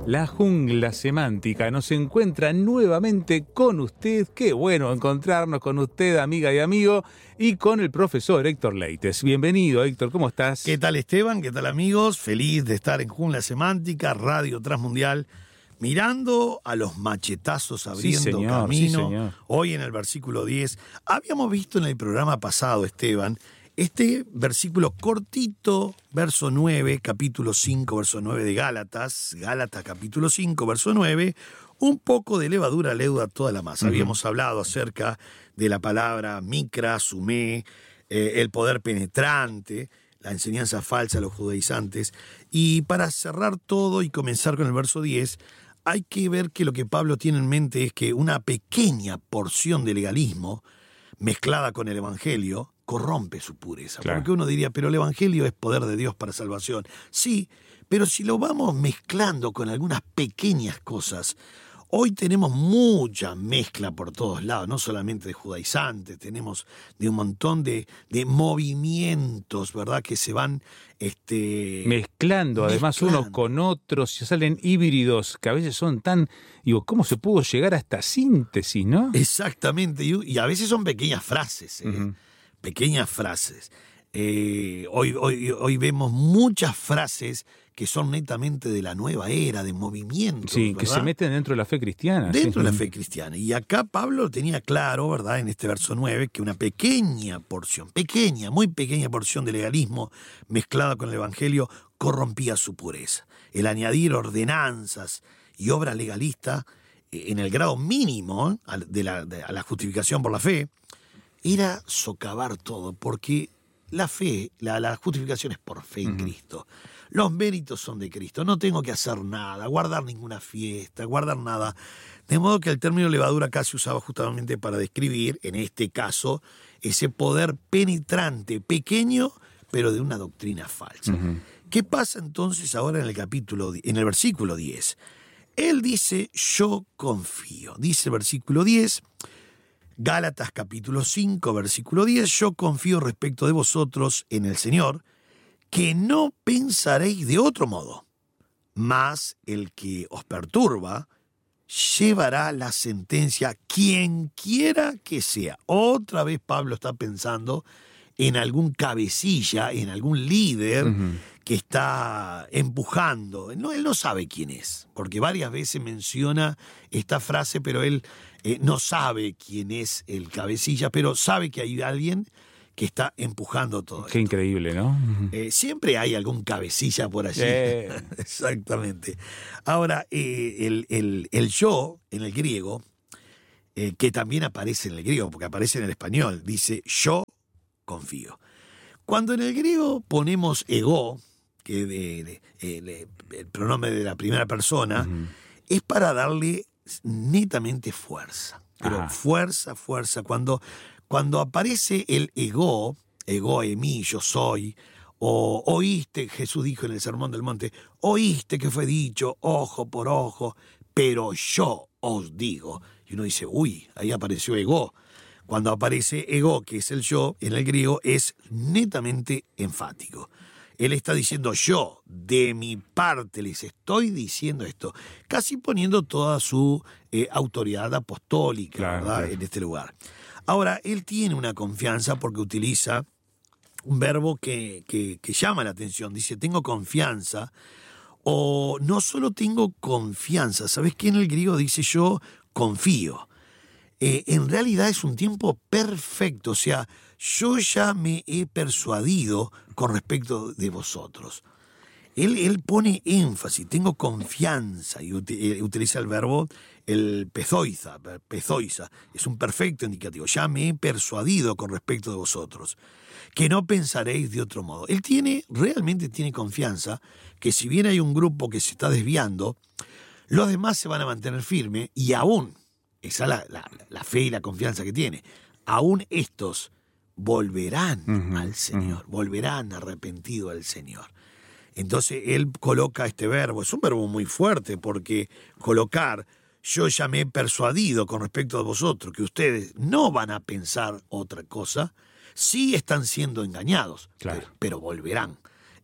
La jungla semántica nos encuentra nuevamente con usted. Qué bueno encontrarnos con usted, amiga y amigo, y con el profesor Héctor Leites. Bienvenido, Héctor, ¿cómo estás? ¿Qué tal, Esteban? ¿Qué tal, amigos? Feliz de estar en Jungla Semántica, Radio Transmundial, mirando a los machetazos abriendo camino. Sí, señor. Hoy en el versículo 10. Habíamos visto en el programa pasado, Esteban, este versículo cortito, verso 9, capítulo 5, verso 9 de Gálatas, capítulo 5, verso 9, un poco de levadura leuda toda la masa. Habíamos hablado acerca de la palabra micra, sumé, el poder penetrante, la enseñanza falsa a los judaizantes. Y para cerrar todo y comenzar con el verso 10, hay que ver que lo que Pablo tiene en mente es que una pequeña porción de legalismo mezclada con el evangelio corrompe su pureza. Claro. Porque uno diría, pero el evangelio es poder de Dios para salvación. Sí, pero si lo vamos mezclando con algunas pequeñas cosas, hoy tenemos mucha mezcla por todos lados, no solamente de judaizantes, tenemos de un montón de movimientos, ¿verdad?, que se van mezclando, además unos con otros, se salen híbridos que a veces son tan... Digo, ¿cómo se pudo llegar a esta síntesis, no? Exactamente, y a veces son pequeñas frases, pequeñas frases. Hoy vemos muchas frases que son netamente de la nueva era, de movimientos. Sí, ¿verdad? Que se meten dentro de la fe cristiana. Dentro de la fe cristiana. Y acá Pablo tenía claro, ¿verdad?, en este verso 9, que una pequeña porción, muy pequeña porción de legalismo mezclada con el evangelio corrompía su pureza. El añadir ordenanzas y obra legalista en el grado mínimo a la justificación por la fe era socavar todo, porque la fe, la justificación es por fe en Cristo. Los méritos son de Cristo. No tengo que hacer nada, guardar ninguna fiesta, guardar nada. De modo que el término levadura acá se usaba justamente para describir, en este caso, ese poder penetrante, pequeño, pero de una doctrina falsa. ¿Qué pasa entonces ahora en el versículo 10? Él dice, yo confío. Dice el versículo 10... Gálatas capítulo 5, versículo 10, yo confío respecto de vosotros en el Señor, que no pensaréis de otro modo, mas el que os perturba llevará la sentencia, quien quiera que sea. Otra vez Pablo está pensando en algún cabecilla, en algún líder que está empujando. No, él no sabe quién es, porque varias veces menciona esta frase, pero él no sabe quién es el cabecilla, pero sabe que hay alguien que está empujando todo esto. Qué increíble, ¿no? Siempre hay algún cabecilla por allí. Exactamente. Ahora, el yo, en el griego, que también aparece en el griego, porque aparece en el español, dice yo confío. Cuando en el griego ponemos ego, que el pronombre de la primera persona, es para darle netamente fuerza. Pero fuerza. Cuando aparece el ego emí, yo soy, o oíste, Jesús dijo en el Sermón del Monte, oíste que fue dicho ojo por ojo, pero yo os digo. Y uno dice, uy, ahí apareció ego. Cuando aparece ego, que es el yo, en el griego, es netamente enfático. Él está diciendo, yo, de mi parte, les estoy diciendo esto, casi poniendo toda su autoridad apostólica, claro, ¿verdad? Claro. En este lugar. Ahora, él tiene una confianza porque utiliza un verbo que llama la atención. Dice, tengo confianza, o no solo tengo confianza. ¿Sabes qué? En el griego dice, yo confío. En realidad es un tiempo perfecto, o sea, yo ya me he persuadido con respecto de vosotros. Él pone énfasis, tengo confianza, y utiliza el verbo, el pezoiza, es un perfecto indicativo, ya me he persuadido con respecto de vosotros, que no pensaréis de otro modo. Él realmente tiene confianza, que si bien hay un grupo que se está desviando, los demás se van a mantener firmes, y aún, esa es la fe y la confianza que tiene, aún estos volverán al Señor, volverán arrepentidos al Señor. Entonces él coloca este verbo, es un verbo muy fuerte, porque colocar, yo ya me he persuadido con respecto a vosotros, que ustedes no van a pensar otra cosa, sí están siendo engañados, claro, pero volverán.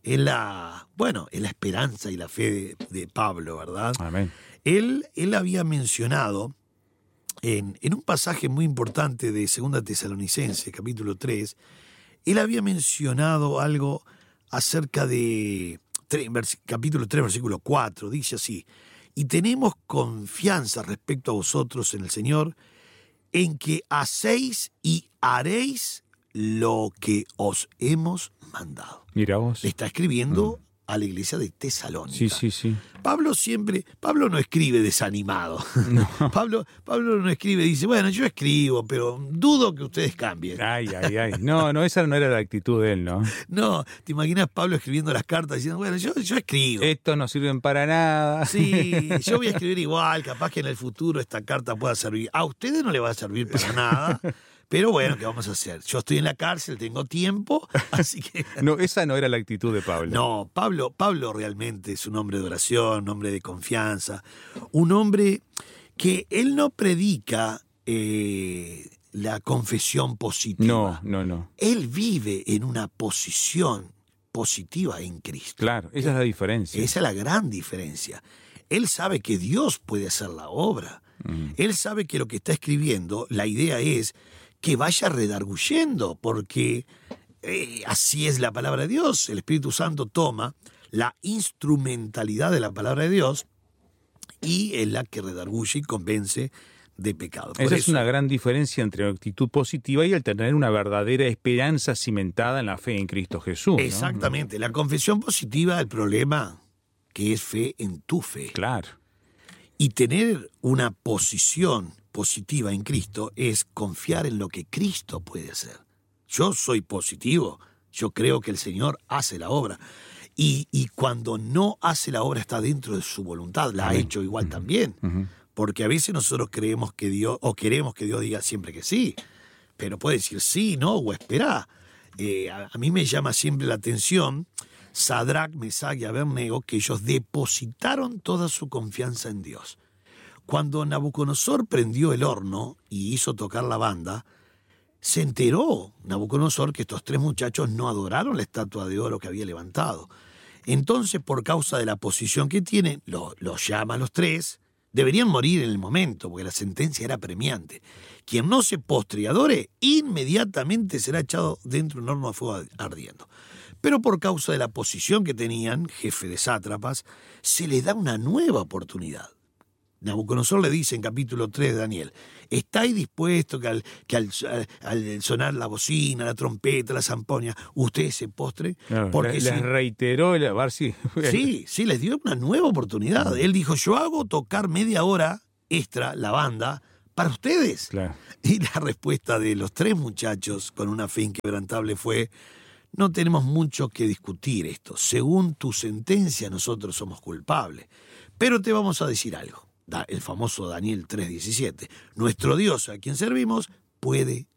es la esperanza y la fe de Pablo, ¿verdad? Amén. Él había mencionado en un pasaje muy importante de 2 Tesalonicenses, capítulo 3, él había mencionado algo acerca de capítulo 3, versículo 4, dice así: y tenemos confianza respecto a vosotros en el Señor, en que hacéis y haréis lo que os hemos mandado. Mira vos. Le está escribiendo a la iglesia de Tesalónica. Sí. Pablo no escribe desanimado. No. Pablo no escribe, dice, bueno, yo escribo, pero dudo que ustedes cambien. Ay. No, esa no era la actitud de él, ¿no? No, ¿te imaginas Pablo escribiendo las cartas diciendo, bueno, yo escribo? Estos no sirven para nada. Sí, yo voy a escribir igual, capaz que en el futuro esta carta pueda servir. A ustedes no le va a servir para nada. Pero bueno, ¿qué vamos a hacer? Yo estoy en la cárcel, tengo tiempo, así que... No, esa no era la actitud de Pablo. No, Pablo realmente es un hombre de oración, un hombre de confianza, un hombre que él no predica la confesión positiva. No. Él vive en una posición positiva en Cristo. Claro, esa es la diferencia. Esa es la gran diferencia. Él sabe que Dios puede hacer la obra. Él sabe que lo que está escribiendo, la idea es que vaya redarguyendo, porque así es la palabra de Dios. El Espíritu Santo toma la instrumentalidad de la palabra de Dios y es la que redarguye y convence de pecado. Esa es una gran diferencia entre la actitud positiva y el tener una verdadera esperanza cimentada en la fe en Cristo Jesús, ¿no? Exactamente. La confesión positiva, el problema que es fe en tu fe. Claro. Y tener una posición positiva en Cristo es confiar en lo que Cristo puede hacer. Yo soy positivo, yo creo que el Señor hace la obra. Y cuando no hace la obra está dentro de su voluntad, la ha hecho igual también. Porque a veces nosotros creemos que Dios, o queremos que Dios diga siempre que sí, pero puede decir sí, no, o esperá. A mí me llama siempre la atención Sadrac, Mesach y Abednego, que ellos depositaron toda su confianza en Dios. Cuando Nabucodonosor prendió el horno y hizo tocar la banda, se enteró Nabucodonosor que estos 3 muchachos no adoraron la estatua de oro que había levantado. Entonces, por causa de la posición que tienen, los llama a los 3. Deberían morir en el momento, porque la sentencia era premiante. Quien no se postre y adore, inmediatamente será echado dentro de un horno de fuego ardiendo. Pero por causa de la posición que tenían, jefe de sátrapas, se les da una nueva oportunidad. Nabucodonosor le dice en capítulo 3 de Daniel: ¿estáis dispuestos que al sonar la bocina, la trompeta, la zampoña, ustedes se postren? Claro, Porque les reiteró a ver si... Sí, les dio una nueva oportunidad. Él dijo, yo hago tocar media hora extra la banda para ustedes. Claro. Y la respuesta de los 3 muchachos con una fe inquebrantable fue: no tenemos mucho que discutir esto. Según tu sentencia, nosotros somos culpables. Pero te vamos a decir algo. El famoso Daniel 3:17. Nuestro Dios, a quien servimos, puede